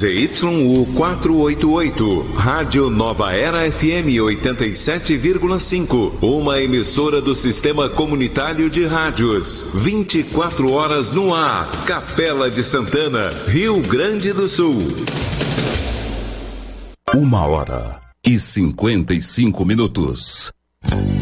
ZYU 488, Rádio Nova Era FM 87,5, uma emissora do Sistema Comunitário de Rádios, 24 horas no ar, Capela de Santana, Rio Grande do Sul. 1h55.